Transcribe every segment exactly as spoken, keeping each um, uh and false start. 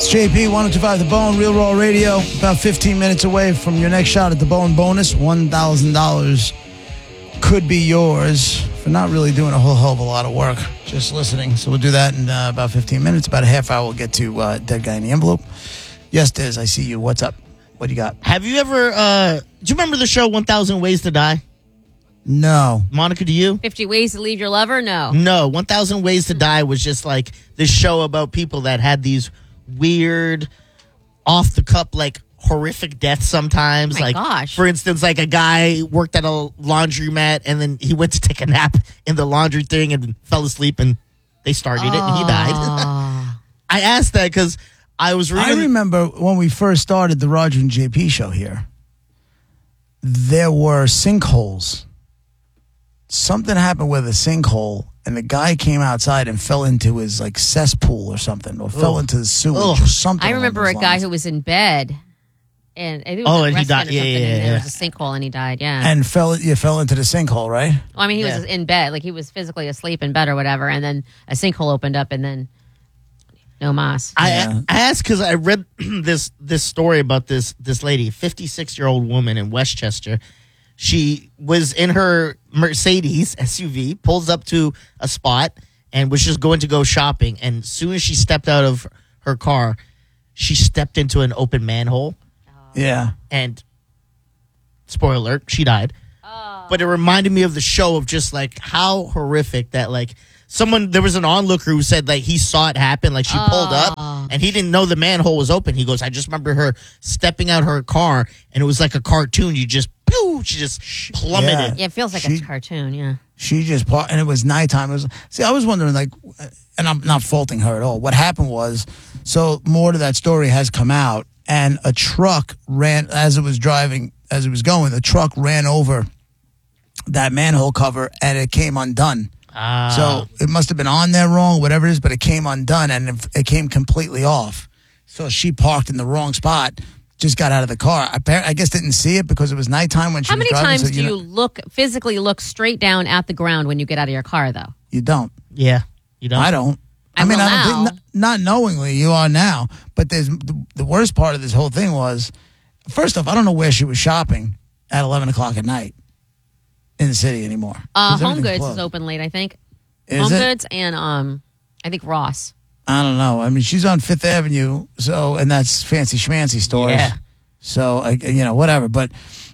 J P, one oh two point five The Bone, Real Raw Radio. About fifteen minutes away from your next shot at The Bone bonus. one thousand dollars could be yours for not really doing a whole hell of a lot of work, just listening. So we'll do that in uh, about fifteen minutes. About a half hour, we'll get to uh, Dead Guy in the Envelope. Yes, Diz, I see you. What's up? What do you got? Have you ever, uh, do you remember the show one thousand Ways to Die? No. Monica, do you? fifty Ways to Leave Your Lover? No. No, one thousand Ways to Die was just like this show about people that had these weird, off the cup, like horrific deaths sometimes. Oh my like, gosh. For instance, like a guy worked at a laundromat and then he went to take a nap in the laundry thing and fell asleep and they started it and he died. I asked that because I was reading. I remember when we first started the Roger and J P show here, there were sinkholes. Something happened with a sinkhole, and the guy came outside and fell into his like cesspool or something, or fell Ugh. into the sewage Ugh. or something. I along remember those a guy lines. who was in bed, and I think it was Oh, a and he restaurant died. or Yeah, something, yeah, and there yeah. was a sinkhole, and he died. Yeah. and fell. You fell into the sinkhole, right? well, I mean, he Yeah. was in bed, like he was physically asleep in bed or whatever, and then a sinkhole opened up, and then no mas. I, Yeah. I asked because I read this this story about this this lady, fifty-six year old woman in Westchester. She was in her Mercedes S U V, pulls up to a spot, and was just going to go shopping. And as soon as she stepped out of her car, she stepped into an open manhole. Yeah. And spoiler alert, she died. But it reminded me of the show of just like how horrific that like someone, there was an onlooker who said like he saw it happen, like she pulled up and he didn't know the manhole was open. He goes, I just remember her stepping out her car and it was like a cartoon. You just, pew, she just plummeted. Yeah, it feels like She- a cartoon. Yeah. She just pa- and it was nighttime. It was see. I was wondering, like, and I'm not faulting her at all. What happened was, so more to that story has come out, and a truck ran as it was driving, as it was going. The truck ran over that manhole cover, and it came undone. Ah. So it must have been on there wrong, whatever it is, but it came undone, and it, it came completely off. So she parked in the wrong spot. Just got out of the car. I, I guess didn't see it because it was nighttime when she How was many driving. times so, do you you know, look physically look straight down at the ground when you get out of your car, though? You don't. Yeah. You don't? I don't. I I mean, will I don't now. think, not knowingly, you are now. But there's the, the worst part of this whole thing was, first off, I don't know where she was shopping at eleven o'clock at night in the city anymore. Uh, 'Cause Home everything's Goods closed. is open late, I think. Is Home it? Goods and um, I think Ross. I don't know. I mean, she's on Fifth Avenue, so and that's fancy schmancy stores. Yeah. So I, you know, whatever. But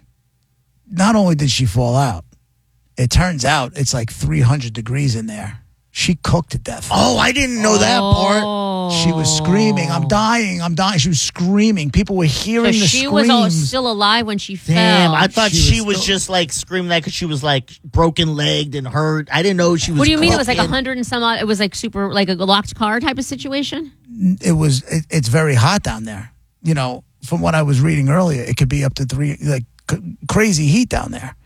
not only did she fall out, it turns out it's like three hundred degrees in there. She cooked to death. Oh, I didn't know that part. Oh. She was screaming, "I'm dying! I'm dying!" She was screaming. People were So hearing the she screams. was all, still alive when she Damn, fell. I thought She she, was was, still- just like screaming that because she was like broken legged and hurt. I didn't know she was. What do you mean? It was like a cooking. hundred and some odd. It was like super, like a locked car type of situation. It was. It, it's very hot down there. You know, from what I was reading earlier, it could be up to three, like c- crazy heat down there.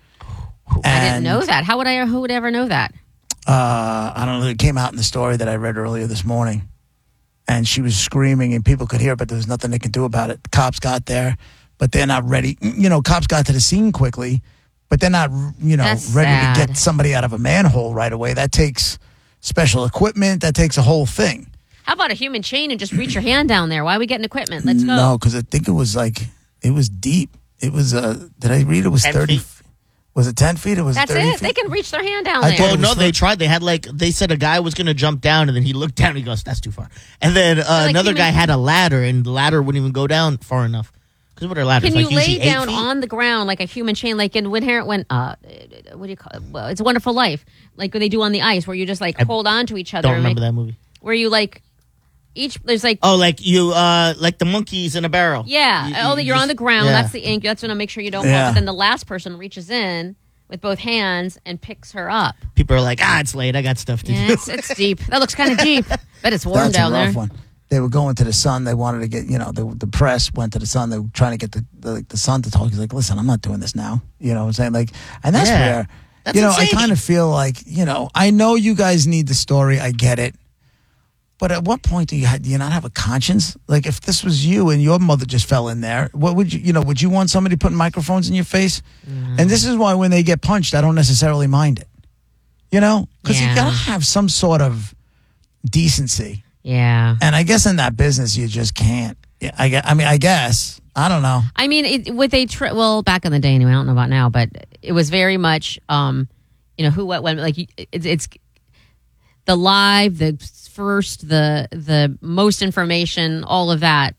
I didn't know that. How would I? Who would ever know that? Uh, I don't know. It came out in the story that I read earlier this morning, and she was screaming, and people could hear, it, but there was nothing they could do about it. Cops got there, but they're not ready. You know, cops got to the scene quickly, but they're not, you know, That's ready sad. to get somebody out of a manhole right away. That takes special equipment. That takes a whole thing. How about a human chain and just reach your hand down there? Why are we getting equipment? Let's go. No, because I think it was like it was deep. It was. Uh, did I read it was ten thirty? feet. Was it ten feet? It was That's thirty it. feet? They can reach their hand down I there. thought Well, it was no, they for- tried. They had like they said a guy was going to jump down, and then he looked down. and He goes, "That's too far." And then uh, like another human- guy had a ladder, and the ladder wouldn't even go down far enough. Because what are ladders? Can like you lay usually eight down feet? on the ground like a human chain, like in when Harriet went? Uh, what do you call it? Well, It's a Wonderful Life, like when they do on the ice, where you just like I hold on to each other. Don't and remember make- that movie. Where you like each there's like Oh, like you, uh, like the monkeys in a barrel. yeah. You- oh, you you're on the just- ground. yeah. That's the ink. That's when to make sure you don't Yeah. fall. But then the last person reaches in with both hands and picks her up. People are like, ah, it's late. I got stuff to Yeah, do. it's, it's deep. That looks kind of deep. Bet it's warm That's down a rough there. one. They were going to the Sun. They wanted to get, you know, the, the press went to the Sun. They were trying to get the, the the Sun to talk. He's like, listen, I'm not doing this now. You know what I'm saying? Like, and that's Yeah. where, That's you know, insane. I kind of feel like, you know, I know you guys need the story. I get it. But at what point do you do you not have a conscience? Like, if this was you and your mother just fell in there, what would you, you know, would you want somebody putting microphones in your face? Mm. And this is why when they get punched, I don't necessarily mind it. You know, because Yeah. you gotta have some sort of decency. Yeah. And I guess in that business, you just can't. Yeah, I, gue- I mean, I guess. I don't know. I mean, it, with a tri- well, back in the day, anyway. I don't know about now, but it was very much, um, you know, who, what, when. Like it's, it's the live, the first, the the most information, all of that.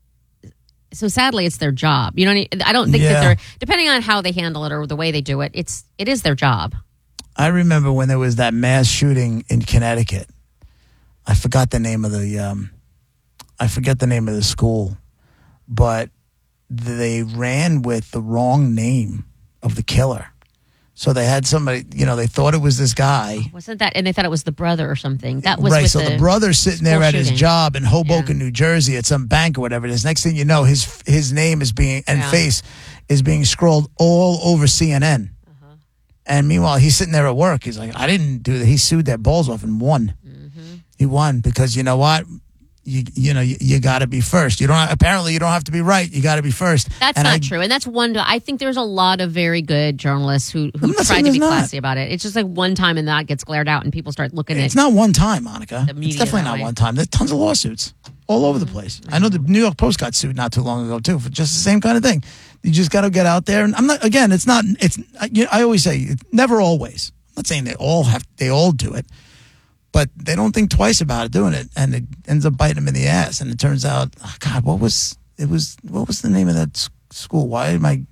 So sadly, it's their job. You know, what I, mean? I don't think Yeah. that they're depending on how they handle it or the way they do it. It's it is their job. I remember when there was that mass shooting in Connecticut. I forgot the name of the um, I forget the name of the school, but they ran with the wrong name of the killer. So they had somebody, you know, they thought it was this guy. Wasn't that? And they thought it was the brother or something. That was right. with So the, the brother's sitting there school at his shooting. job in Hoboken, New Jersey, at some bank or whatever it is. Next thing you know, his his name is being and Yeah. face is being scrolled all over C N N. Uh-huh. And meanwhile, he's sitting there at work. He's like, I didn't do that. He sued their balls off and won. Mm-hmm. He won because you know what? You you know you, you got to be first. You don't apparently you don't have to be right. You got to be first. That's And not I- true, and that's one. I think there's a lot of very good journalists who I'm who not try saying to be there's not. classy about it. It's just like one time, and that gets glared out, and people start looking It's at. not one time, Monica. The media It's definitely that not way. one time. There's tons of lawsuits all over the place. I know the New York Post got sued not too long ago too for just the same kind of thing. You just got to get out there, and I'm not. Again, it's not. It's. I, you know, I always say, it's never always. I'm not saying they all have. They all do it, but they don't think twice about it doing it, and it ends up biting them in the ass. And it turns out, oh God, what was it? Was what was the name of that s- school? Why am I?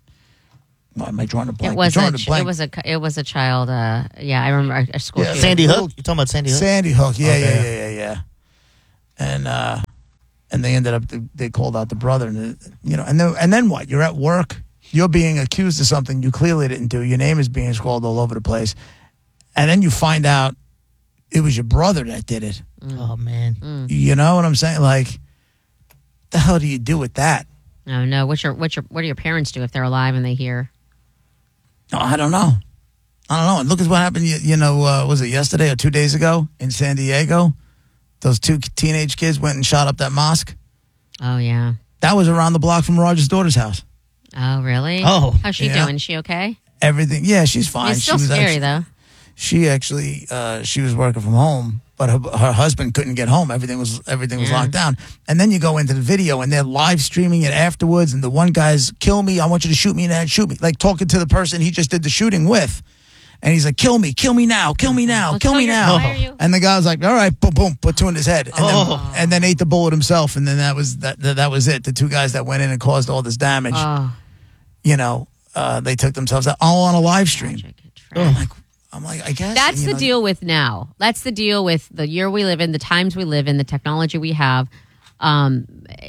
Why am I drawing a blank? It was drawing a, a blank. it was a it was a child. Uh, yeah, I remember a, a school. Yeah, shooting. Sandy Little- Hook? You talking about Sandy Hook? Sandy Hook, yeah, Okay. yeah, yeah, yeah, yeah. And uh, and they ended up they called out the brother, and uh, you know, and then and then what? You're at work, you're being accused of something you clearly didn't do. Your name is being scrawled all over the place, and then you find out it was your brother that did it. Oh man. You know what I'm saying? Like, the hell do you do with that? No, no. What's your what's your what do your parents do if they're alive and they hear? No, I don't know. I don't know. And look at what happened. You, you know, uh, was it yesterday or two days ago in San Diego? Those two teenage kids went and shot up that mosque. Oh yeah. That was around the block from Roger's daughter's house. Oh really? Oh, How's she yeah. doing? Is she okay? Everything, yeah, she's fine. It's still she was scary actually, though. She actually, uh, she was working from home, but her, her husband couldn't get home. Everything was everything was Yeah. locked down. And then you go into the video, and they're live streaming it afterwards. And the one guy's, "Kill me! I want you to shoot me now! Shoot me!" Like talking to the person he just did the shooting with. And he's like, "Kill me! Kill me now! Kill me now! Well, Kill tell me your- now!" why are you- And the guy was like, "All right, boom, boom," put two in his head, and, Oh. then, and then ate the bullet himself. And then that was that. That, that was it. The two guys that went in and caused all this damage. Oh, you know, uh, they took themselves out all on a live stream. tragic, I'm tragic. like, I'm like, I guess That's you the know, deal with now. That's the deal with the year we live in, the times we live in, the technology we have. Um,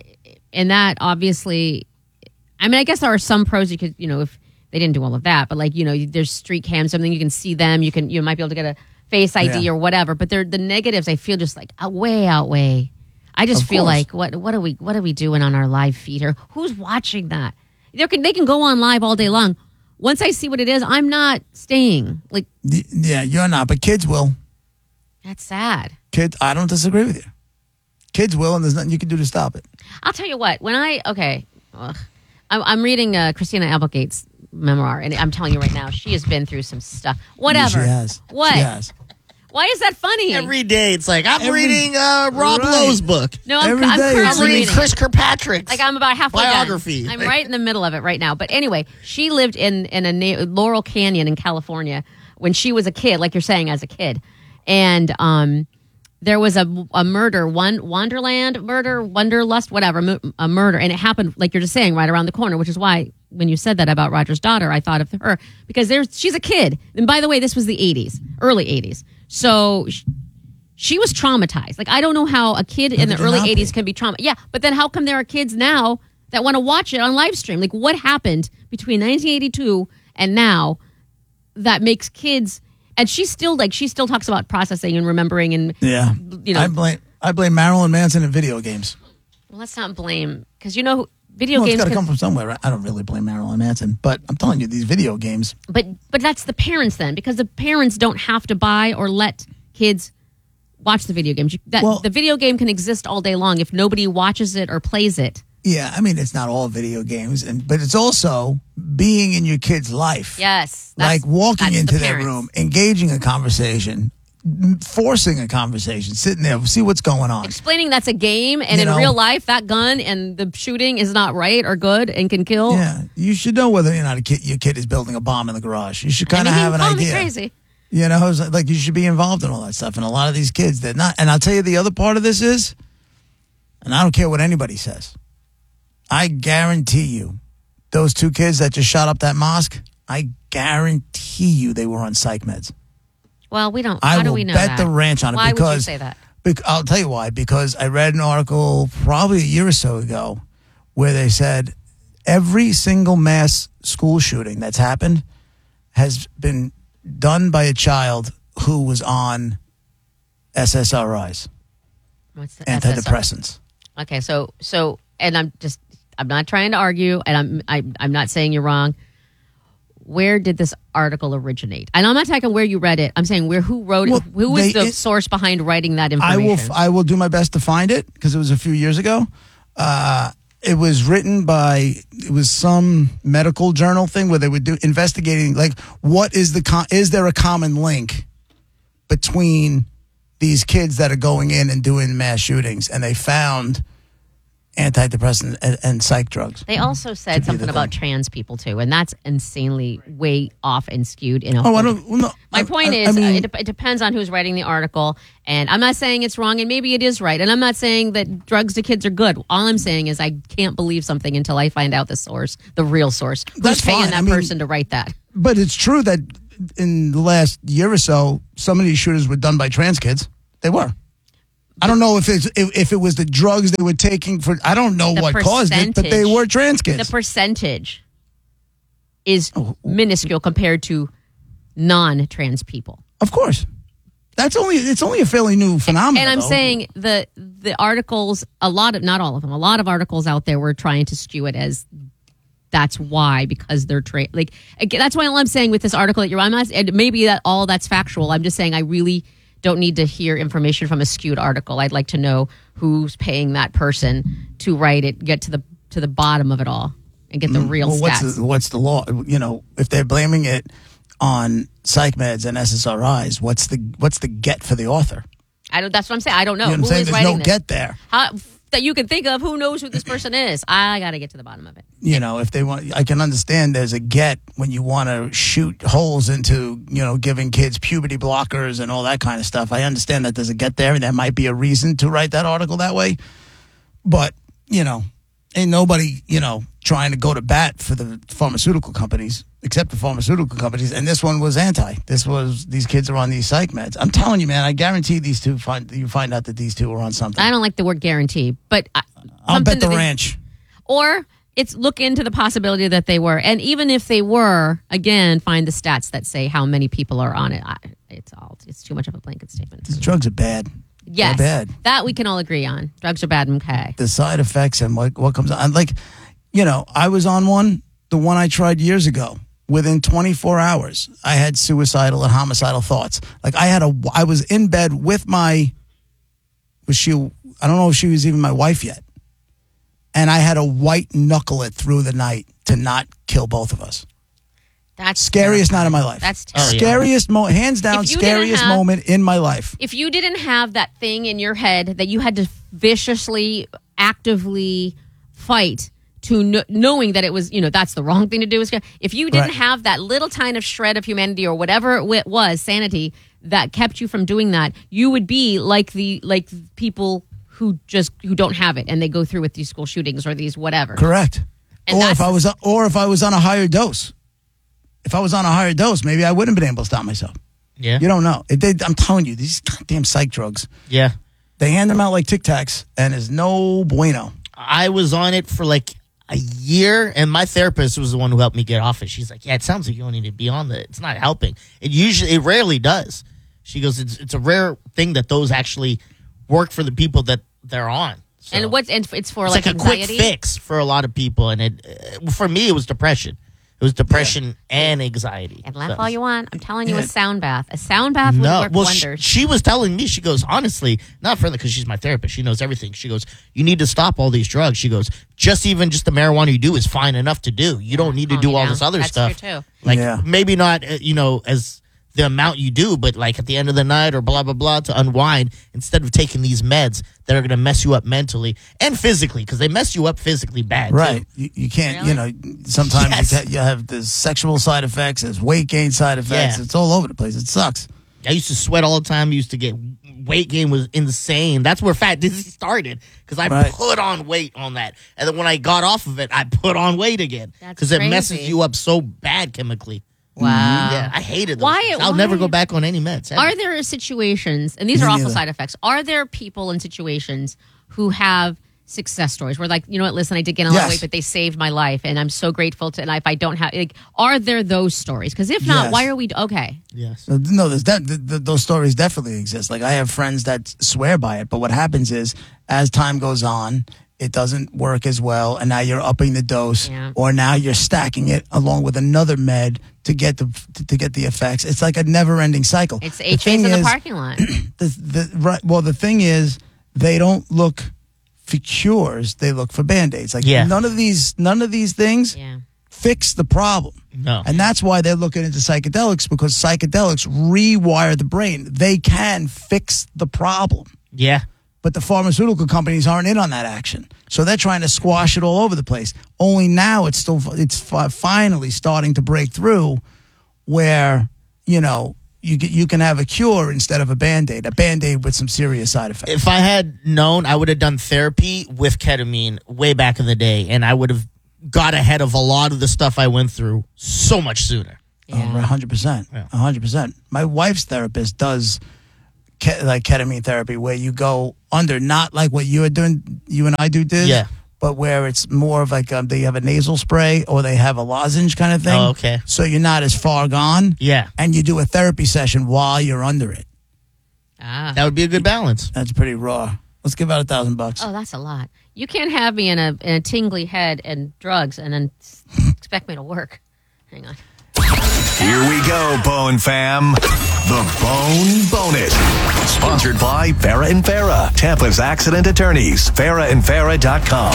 and that obviously, I mean, I guess there are some pros you could, you know, if they didn't do all of that, but like, you know, there's street cam, something you can see them, you can, you might be able to get a face I D Yeah. or whatever. But they're the negatives. I feel just like out- way outweigh. I just Of feel course. like what what are we what are we doing on our live feed here? Who's watching that? They can they can go on live all day long. Once I see what it is, I'm not staying. Like y- yeah, you're not, but kids will. that's sad. Kids, I don't disagree with you. Kids will, and there's nothing you can do to stop it. I'll tell you what. When I okay, ugh, I'm, I'm reading uh, Christina Applegate's memoir, and I'm telling you right now, she has been through some stuff. Whatever. She has. What? She has. Why is that funny? Every day it's like I'm Every- reading uh, Rob Right. Lowe's book. no, I'm, every I'm day currently it's I'm reading reading. Chris Kirkpatrick's. Like I'm about halfway biography. done. I'm right in the middle of it right now. But anyway, she lived in in a na- Laurel Canyon in California when she was a kid, like you're saying, as a kid, and um, there was a a murder, one Wonderland murder, Wonderlust, whatever, mu- a murder, and it happened like you're just saying right around the corner, which is why when you said that about Roger's daughter, I thought of her because there's she's a kid, and by the way, this was the eighties, early eighties, so. She, She was traumatized. Like, I don't know how a kid in the could you early not be? eighties can be traumatized. Yeah, but then how come there are kids now that want to watch it on live stream? Like, what happened between nineteen eighty-two and now that makes kids... And she still, like, she still talks about processing and remembering and... Yeah. You know- I blame I blame Marilyn Manson and video games. Well, let's not blame... Because, you know, who- video Well, it's games... got to can- come from somewhere. Right? I don't really blame Marilyn Manson, but I'm telling you, these video games. but, but that's the parents then. Because the parents don't have to buy or let kids... watch the video games. You- That Well- the video game can exist all day long if nobody watches it or plays it. Yeah, I mean, it's not all video games, and but it's also being in your kid's life. Yes, like that's- walking that's into the their parents. room, engaging a conversation, forcing a conversation, sitting there, see what's going on. Explaining that's a game, and You in know? real life, that gun and the shooting is not right or good and can kill. Yeah, you should know whether or not a kid, your kid is building a bomb in the garage. You should I kind of mean, you have an can call me idea. crazy. You know, it's like you should be involved in all that stuff. And a lot of these kids, they're not. And I'll tell you the other part of this is, and I don't care what anybody says, I guarantee you, those two kids that just shot up that mosque, I guarantee you they were on psych meds. Well, we don't. I how will do we know bet that? the ranch on it Why because would you say that? bec- I'll tell you why. Because I read an article probably a year or so ago where they said every single mass school shooting that's happened has been done by a child who was on S S R Is, What's the S S R? antidepressants. Okay, so so, and I'm just, I'm not trying to argue, and I'm, I, I'm not saying you're wrong. Where did this article originate? And I'm not talking where you read it. I'm saying where, who wrote it? Well, Who was they- the it- source behind writing that I information? will. I will do my best to find it because it was a few years ago. Uh, it was written by. It was some medical journal thing where they would do investigating. Like, what is the con- is there a common link between these kids that are going in and doing mass shootings? And they found antidepressant and, and psych drugs. They also To said be something the about thing. trans people too, and that's insanely way off and skewed. In a Oh, whole I don't. Well, no, My I- point I- is, I mean, uh, it, dep- it depends on who's writing the article, and I'm not saying it's wrong, and maybe it is right, and I'm not saying that drugs to kids are good. All I'm saying is I can't believe something until I find out the source, the real source, who's That's paying fine. that I mean- person to write that. but it's true that in the last year or so, some of these shooters were done by trans kids. They were. I don't know if it's if, if it was the drugs they were taking for. I don't know The what caused it, but they percentage- were trans The kids. percentage is Oh, minuscule compared to non-trans people. Of course, that's only it's only a fairly new phenomenon. And I'm though. saying the the articles, a lot of, not all of them, a lot of articles out there were trying to skew it as that's why, because they're tra- like again, that's why all I'm saying with this article that you're, I'm not, and maybe that all that's factual. I'm just saying I really don't need to hear information from a skewed article. I'd like to know who's paying that person to write it, get to the to the bottom of it all, and get the real well, what's stats. the, what's the law? You know, if they're blaming it on psych meds and S S R Is, what's the what's the get for the author? I don't. That's what I'm saying. I don't know, You know what I'm who saying? is There's writing no this. get there. How, that you can think of. Who knows who this person is? I got to get to the bottom of it. You know, if they want, I can understand there's a get when you want to shoot holes into, you know, giving kids puberty blockers and all that kind of stuff. I understand that there's a get there, and there might be a reason to write that article that way. But, you know, ain't nobody, you know, trying to go to bat for the pharmaceutical companies, except the pharmaceutical companies. And this one was anti. This was, these kids are on these psych meds. I'm telling you, man, I guarantee these two find, you find out that these two are on something. I don't like the word guarantee, but I, I'll something bet the that they- ranch. Or it's look into the possibility that they were, and even if they were, again, find the stats that say how many people are on it. I, it's all it's too much of a blanket statement. These drugs are bad. Yes, They're bad. that we can all agree on. Drugs are bad. Okay. The side effects and what, what comes on. Like, you know, I was on one, the one I tried years ago. Within twenty-four hours, I had suicidal and homicidal thoughts. Like I had a, I was in bed with my, was she, I don't know if she was even my wife yet. And I had to white knuckle it through the night to not kill both of us. That's Scariest night of my terrifying. life. That's Oh, yeah. terrifying. Scariest moment, hands down, If you didn't scariest have- moment in my life. If you didn't have that thing in your head that you had to viciously, actively fight to kn- knowing that it was, you know, that's the wrong thing to do. Is if you didn't Right. have that little tiny of shred of humanity or whatever it was, sanity that kept you from doing that, you would be like the like people who just who don't have it and they go through with these school shootings or these whatever. Correct. And or that's if I the- was, or if I was on a higher dose. If I was on a higher dose, maybe I wouldn't have been able to stop myself. Yeah. You don't know. It, they, I'm telling you, these goddamn psych drugs. Yeah. They hand them out like Tic Tacs, and it's no bueno. I was on it for like a year, and my therapist was the one who helped me get off it. She's like, "Yeah, it sounds like you don't need to be on the. It's not helping. It usually, it rarely does." She goes, "It's it's a rare thing that those actually work for the people that they're on." So, And what's and it's for it's like, like, a anxiety. quick fix for a lot of people, and it uh, for me it was depression. It was depression and anxiety. And laugh So- all you want. I'm telling you, Yeah. a sound bath. A sound bath would No, work well, she, wonders. she was telling me, she goes, honestly, not for because she's my therapist. She knows everything. She goes, you need to stop all these drugs. She goes, just even just the marijuana you do is fine enough to do. You don't need to Calm do you all down. this other That's stuff. true, too. Like Yeah. maybe not, uh, you know, as the amount you do, but like at the end of the night or blah, blah, blah to unwind instead of taking these meds that are going to mess you up mentally and physically because they mess you up physically bad. Right. Too. You, you can't, Really? you know, sometimes Yes. you, ca- you have the sexual side effects, there's weight gain side effects. Yeah. It's all over the place. It sucks. I used to sweat all the time. I used to get weight gain was insane. That's where fat disease started because I Right. put on weight on that. And then when I got off of it, I put on weight again That's because it messes crazy. you up so bad chemically. Wow. Yeah, I hated those. Why- things. I'll why- never go back on any meds. ever. Are there situations, and these Me are awful neither. side effects, are there people in situations who have success stories where like, you know what, listen, I did gain a lot of Yes. weight, but they saved my life and I'm so grateful to, and if I don't have, like, are there those stories? Because if not, Yes. why are we, okay. Yes. Uh, No, there's that. Th- th- those stories definitely exist. Like I have friends that swear by it, but what happens is, as time goes on, it doesn't work as well, and now you're upping the dose, Yeah. or now you're stacking it along with another med to get the to, to get the effects. It's like a never-ending cycle. It's The H A's thing in the is- parking lot. the, the right well the thing is they don't look for cures, they look for band-aids. Like Yeah. none of these none of these things Yeah. fix the problem. No. And that's why they're looking into psychedelics, because psychedelics rewire the brain. They can fix the problem. Yeah. But the pharmaceutical companies aren't in on that action. So they're trying to squash it all over the place. Only now it's still it's fi- finally starting to break through where, you know, you get, you can have a cure instead of a Band-Aid, a Band-Aid with some serious side effects. If I had known, I would have done therapy with ketamine way back in the day, and I would have got ahead of a lot of the stuff I went through so much sooner. Oh, one hundred percent. Yeah. one hundred percent. My wife's therapist does ke- like ketamine therapy where you go under, not like what you are doing, you and I do, Diz, Yeah. but where it's more of like um, they have a nasal spray or they have a lozenge kind of thing. Oh, okay. So you're not as far gone. Yeah. And you do a therapy session while you're under it. Ah. That would be a good balance. That's pretty raw. Let's give out a thousand bucks. Oh, that's a lot. You can't have me in a, in a tingly head and drugs and then s- expect me to work. Hang on. Here we go, Bone Fam. The Bone Bonus. Sponsored by Farah and Farah, Tampa's accident attorneys. farah and farah dot com.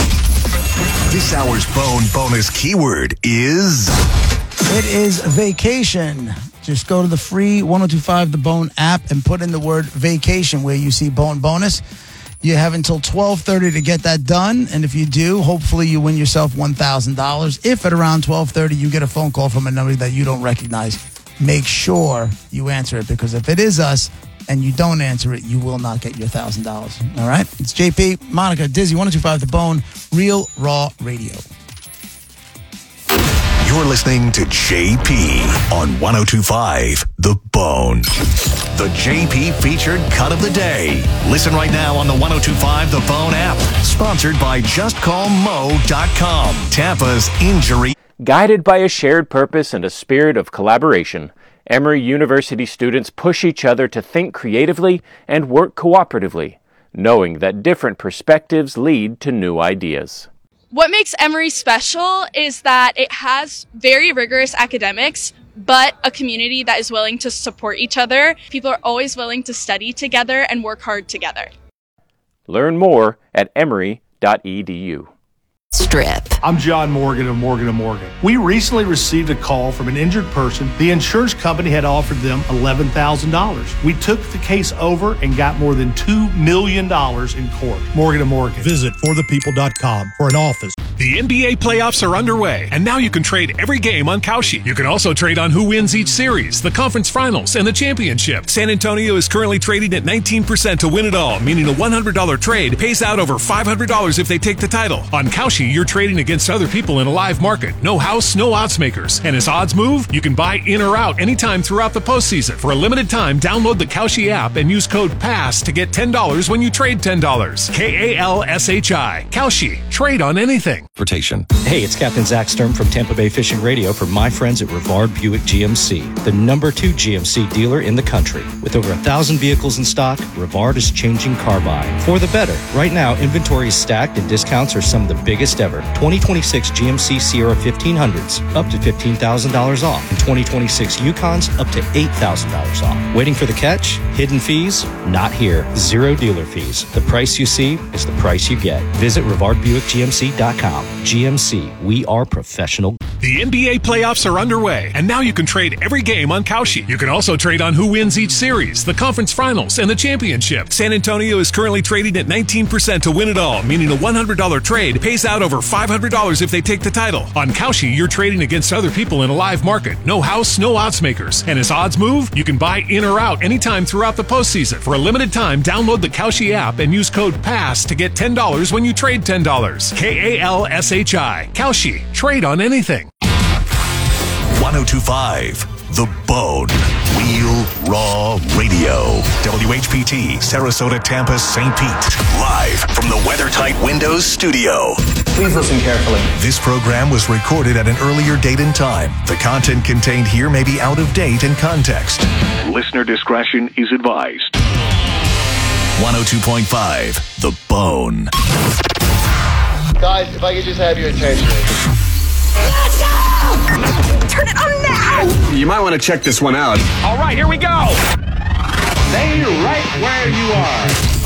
This hour's Bone Bonus keyword is It is vacation. Just go to the free ten twenty-five The Bone app and put in the word vacation where you see Bone Bonus. You have until twelve thirty to get that done. And if you do, hopefully you win yourself one thousand dollars. If at around twelve thirty you get a phone call from a number that you don't recognize, make sure you answer it, because if it is us and you don't answer it, you will not get your one thousand dollars. All right? It's J P, Monica, Dizzy, ten twenty-five The Bone, Real Raw Radio. You're listening to J P on ten twenty-five The Bone. The J P featured cut of the day. Listen right now on the ten twenty-five The Bone app. Sponsored by just call mo dot com. Tampa's injury. Guided by a shared purpose and a spirit of collaboration, Emory University students push each other to think creatively and work cooperatively, knowing that different perspectives lead to new ideas. What makes Emory special is that it has very rigorous academics, but a community that is willing to support each other. People are always willing to study together and work hard together. Learn more at emory dot e d u. Strip. I'm John Morgan of Morgan and Morgan. We recently received a call from an injured person. The insurance company had offered them eleven thousand dollars. We took the case over and got more than two million dollars in court. Morgan and Morgan. Visit for the people dot com for an office. The N B A playoffs are underway, and now you can trade every game on Kalshi. You can also trade on who wins each series, the conference finals, and the championship. San Antonio is currently trading at nineteen percent to win it all, meaning a one hundred dollars trade pays out over five hundred dollars if they take the title. On Kalshi, you're trading against other people in a live market. No house, no odds makers. And as odds move, you can buy in or out anytime throughout the postseason. For a limited time, download the Kalshi app and use code PASS to get ten dollars when you trade ten dollars. K A L S H I. Kalshi. Trade on anything. Hey, it's Captain Zach Sturm from Tampa Bay Fishing Radio for my friends at Rivard Buick G M C, the number two G M C dealer in the country. With over a thousand vehicles in stock, Rivard is changing car buying for the better. Right now, inventory is stacked and discounts are some of the biggest ever. twenty twenty-six G M C Sierra fifteen hundreds, up to fifteen thousand dollars off. And twenty twenty-six Yukons, up to eight thousand dollars off. Waiting for the catch? Hidden fees? Not here. Zero dealer fees. The price you see is the price you get. Visit Rivard Buick G M C dot com. G M C, we are professional. The N B A playoffs are underway, and now you can trade every game on Kalshi. You can also trade on who wins each series, the conference finals, and the championship. San Antonio is currently trading at nineteen percent to win it all, meaning a one hundred dollars trade pays out over five hundred dollars if they take the title. On Kalshi, you're trading against other people in a live market. No house, no odds makers. And as odds move, you can buy in or out anytime throughout the postseason. For a limited time, download the Kalshi app and use code PASS to get ten dollars when you trade ten dollars. K A L S H I. Kalshi. Trade on anything. one oh two point five The Bone. Real Raw Radio. W H P T, Sarasota, Tampa, Saint Pete. Live from the WeatherTight Windows studio. Please listen carefully. This program was recorded at an earlier date and time. The content contained here may be out of date in context. Listener discretion is advised. one oh two point five The Bone. Guys, if I could just have your attention. Let's go! Turn it on now! You might want to check this one out. All right, here we go. Stay right where you are.